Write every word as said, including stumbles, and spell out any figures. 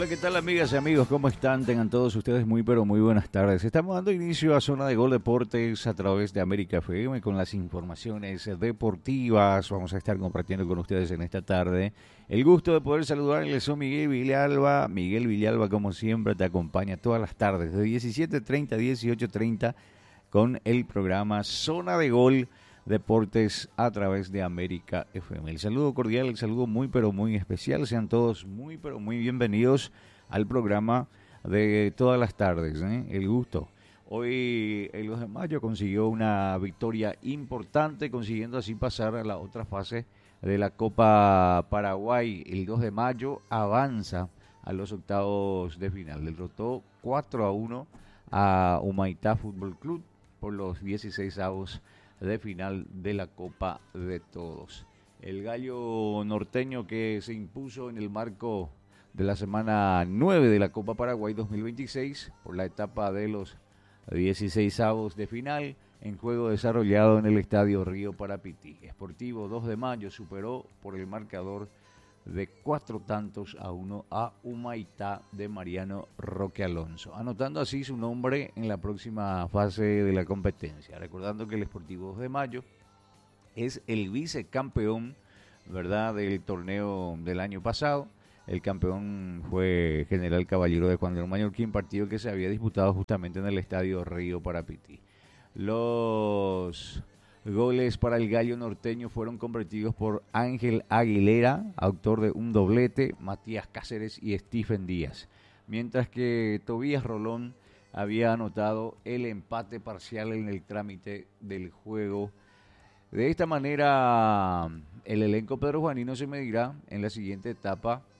Hola, ¿qué tal amigas y amigos? ¿Cómo están? Tengan todos ustedes muy pero muy buenas tardes. Estamos dando inicio a Zona de Gol Deportes a través de América F M con las informaciones deportivas. Vamos a estar compartiendo con ustedes en esta tarde. El gusto de poder saludarles, soy Miguel Villalba. Miguel Villalba, como siempre, te acompaña todas las tardes de diecisiete treinta a dieciocho treinta con el programa Zona de Gol Deportes a través de América F M. El saludo cordial, el saludo muy pero muy especial. Sean todos muy pero muy bienvenidos al programa de todas las tardes, ¿eh? El gusto. Hoy el dos de mayo consiguió una victoria importante, consiguiendo así pasar a la otra fase de la Copa Paraguay. El dos de mayo avanza a los octavos de final. Derrotó cuatro a uno a Humaitá Fútbol Club por los dieciséis avos de final de la Copa de Todos. El gallo norteño que se impuso en el marco de la semana nueve de la Copa Paraguay dos mil veintiséis por la etapa de los dieciséis avos de final en juego desarrollado en el Estadio Río Parapití. Sportivo dos de mayo superó por el marcador de cuatro tantos a uno a Humaitá de Mariano Roque Alonso, anotando así su nombre en la próxima fase de la competencia. Recordando que el Sportivo dos de mayo es el vicecampeón, ¿verdad?, del torneo del año pasado. El campeón fue General Caballero de Juan de Mallorquín, partido que se había disputado justamente en el Estadio Río Parapití. Los goles para el gallo norteño fueron convertidos por Ángel Aguilera, autor de un doblete, Matías Cáceres y Stephen Díaz, mientras que Tobías Rolón había anotado el empate parcial en el trámite del juego. De esta manera, el elenco pedrojuanino se medirá en la siguiente etapa